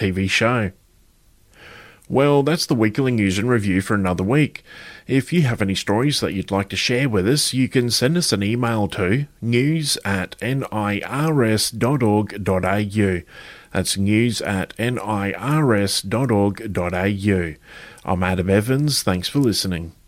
TV show. Well, that's the Weekly News and Review for another week. If you have any stories that you'd like to share with us, you can send us an email to news@nirs.org.au. That's news@nirs.org.au. I'm Adam Evans. Thanks for listening.